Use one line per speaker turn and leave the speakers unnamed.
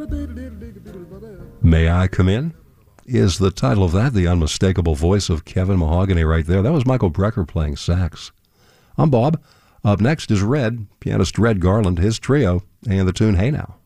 May I Come In? Is the title of that. The unmistakable voice of Kevin Mahogany right there. That was Michael Brecker playing sax. I'm Bob. Up next is Red, pianist Red Garland, his trio, and the tune Hey Now.